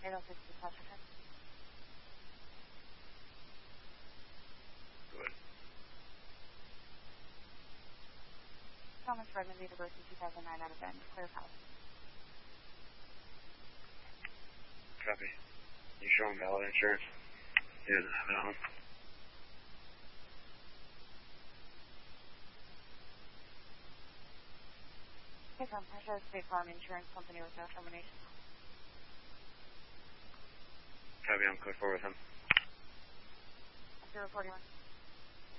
806 Washington. Good. Thomas Redmond, date of birth in 2009, out of Bend, clear house. Copy. You show him valid insurance? He doesn't have it on. Okay, Tom, I show State Farm Insurance Company with no termination. Copy, I'm clear for with him. 041.